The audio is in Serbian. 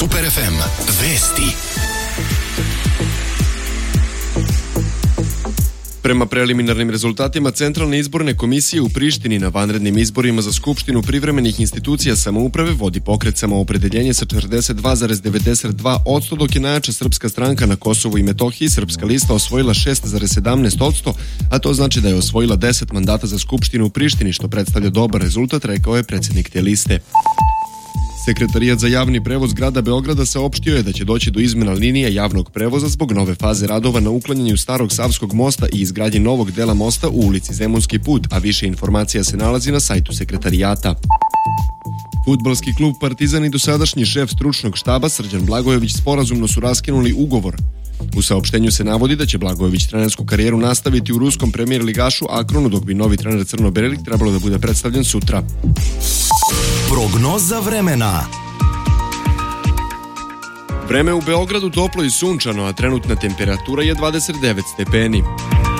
Super FM. Vesti. Prema preliminarnim rezultatima Centralne izborne komisije u Prištini na vanrednim izborima za Skupštinu privremenih institucija samouprave vodi pokret Samoopredeljenje sa 42,92%, dok je najjača srpska stranka na Kosovu i Metohiji, Srpska lista, osvojila 6,17%, a to znači da je osvojila 10 mandata za Skupštinu u Prištini, što predstavlja dobar rezultat, rekao je predsjednik te liste. Sekretarijat za javni prevoz grada Beograda saopštio je da će doći do izmena linija javnog prevoza zbog nove faze radova na uklanjanju starog Savskog mosta i izgradnji novog dela mosta u ulici Zemunski put, a više informacija se nalazi na sajtu sekretarijata. Fudbalski klub Partizan i dosadašnji šef stručnog štaba Srđan Blagojević sporazumno su raskinuli ugovor. U saopštenju se navodi da će Blagojević trenersku karijeru nastaviti u ruskom premijer ligašu Akronu, dok bi novi trener crno-belih trebalo da bude predstavljen sutra. Prognoza vremena. Vreme u Beogradu toplo i sunčano, a trenutna temperatura je 29 stepeni.